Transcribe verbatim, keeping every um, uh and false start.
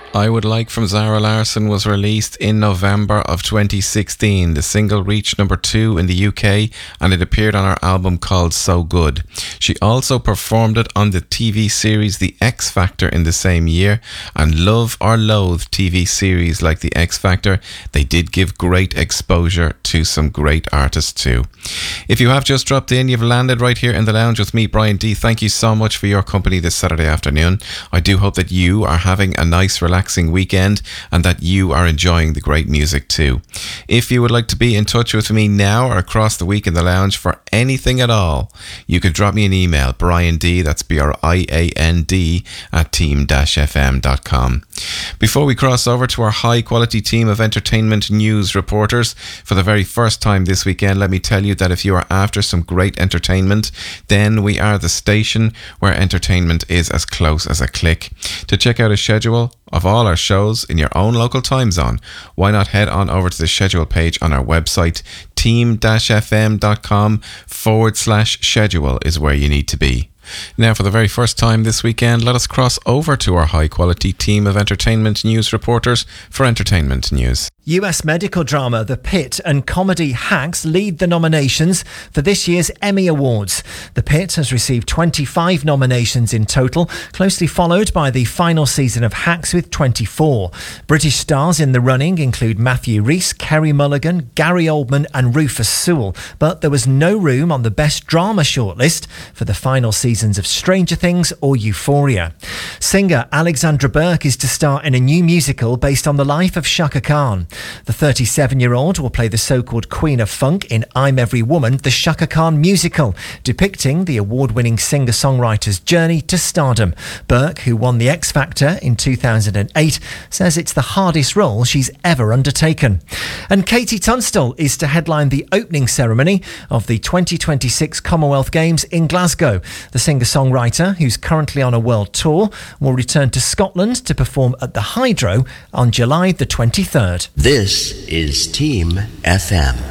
I Would Like from Zara Larsson was released in November of twenty sixteen. The single reached number two in the U K and it appeared on her album called So Good. She also performed it on the T V series The X Factor in the same year, and love or loathe T V series like The X Factor, they did give great exposure to some great artists too. If you have just dropped in, you've landed right here in the lounge with me, Brian D. Thank you so much for your company this Saturday afternoon. I do hope that you are having a nice relaxing weekend and that you are enjoying the great music too. If you would like to be in touch with me now or across the week in the lounge for anything at all, you could drop me an email, Brian D, that's B R I A N D, at team dash f m dot com. Before we cross over to our high quality team of entertainment news reporters for the very first time this weekend, let me tell you that if you are after some great entertainment, then we are the station where entertainment is as close as a click. To check out a schedule of all our shows in your own local time zone, why not head on over to the schedule page on our website, team dash f m dot com forward slash schedule is where you need to be. Now, for the very first time this weekend, let us cross over to our high-quality team of entertainment news reporters for entertainment news. U S medical drama The Pit and comedy Hacks lead the nominations for this year's Emmy Awards. The Pit has received twenty-five nominations in total, closely followed by the final season of Hacks with twenty-four. British stars in the running include Matthew Rhys, Kerry Mulligan, Gary Oldman and Rufus Sewell, but there was no room on the Best Drama shortlist for the final seasons of Stranger Things or Euphoria. Singer Alexandra Burke is to star in a new musical based on the life of Chaka Khan. The thirty-seven-year-old will play the so-called Queen of Funk in I'm Every Woman, the Chaka Khan musical, depicting the award-winning singer-songwriter's journey to stardom. Burke, who won the X Factor in two thousand eight, says it's the hardest role she's ever undertaken. And Katie Tunstall is to headline the opening ceremony of the twenty twenty-six Commonwealth Games in Glasgow. The singer-songwriter, who's currently on a world tour, will return to Scotland to perform at the Hydro on July the twenty-third. This is Team F M.